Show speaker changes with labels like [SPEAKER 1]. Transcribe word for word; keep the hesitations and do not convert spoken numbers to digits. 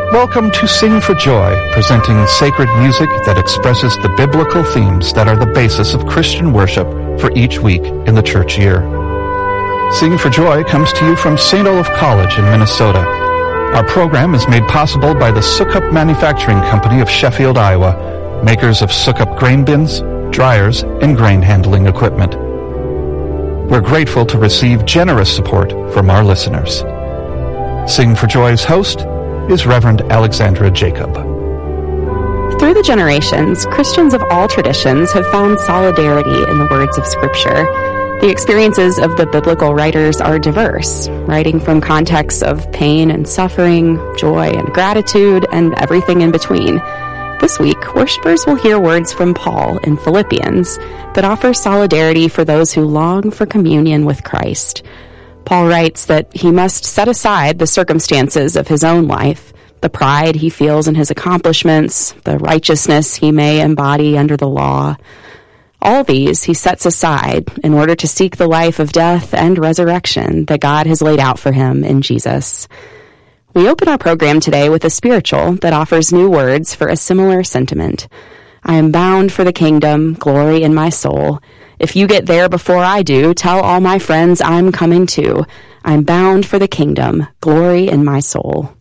[SPEAKER 1] Welcome to Sing for Joy, presenting sacred music that expresses the biblical themes that are the basis of Christian worship for each week in the church year. Sing for Joy comes to you from Saint Olaf College in Minnesota. Our program is made possible by the Sukup Manufacturing Company of Sheffield, Iowa, makers of Sukup grain bins, dryers, and grain handling equipment. We're grateful to receive generous support from our listeners. Sing for Joy's host is Reverend Alexandra Jacob.
[SPEAKER 2] Through the generations, Christians of all traditions have found solidarity in the words of Scripture. The experiences of the biblical writers are diverse, writing from contexts of pain and suffering, joy and gratitude, and everything in between. This week, worshipers will hear words from Paul in Philippians that offer solidarity for those who long for communion with Christ. Paul writes that he must set aside the circumstances of his own life, the pride he feels in his accomplishments, the righteousness he may embody under the law. All these he sets aside in order to seek the life of death and resurrection that God has laid out for him in Jesus. We open our program today with a spiritual that offers new words for a similar sentiment. I am bound for the kingdom, glory in my soul. If you get there before I do, tell all my friends I'm coming too. I'm bound for the kingdom, glory in my soul.